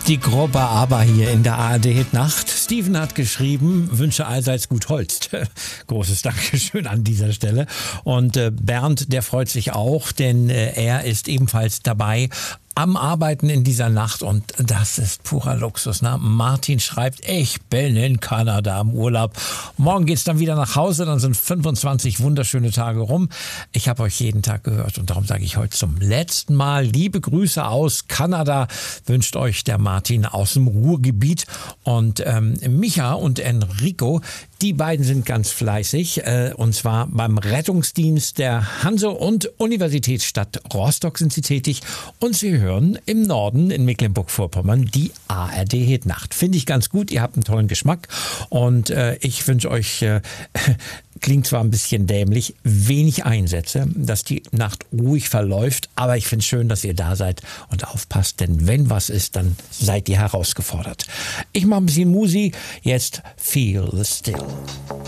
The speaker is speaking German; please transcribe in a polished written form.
Die Gruppe ABBA hier in der ARD-Hit-Nacht. Steven hat geschrieben, wünsche allseits gut Holz. Großes Dankeschön an dieser Stelle. Und Bernd, der freut sich auch, denn er ist ebenfalls dabei am Arbeiten in dieser Nacht und das ist purer Luxus. Ne? Martin schreibt, ich bin in Kanada im Urlaub. Morgen geht's dann wieder nach Hause, dann sind 25 wunderschöne Tage rum. Ich habe euch jeden Tag gehört und darum sage ich heute zum letzten Mal liebe Grüße aus Kanada. Wünscht euch der Martin aus dem Ruhrgebiet und Micha und Enrico, die beiden sind ganz fleißig und zwar beim Rettungsdienst der Hanse- und Universitätsstadt Rostock sind sie tätig und sie hören im Norden in Mecklenburg-Vorpommern die ARD-Hit-Nacht. Finde ich ganz gut, ihr habt einen tollen Geschmack und ich wünsche euch, klingt zwar ein bisschen dämlich, wenig Einsätze, dass die Nacht ruhig verläuft, aber ich finde es schön, dass ihr da seid und aufpasst, denn wenn was ist, dann seid ihr herausgefordert. Ich mache ein bisschen Musi, jetzt Feel Still.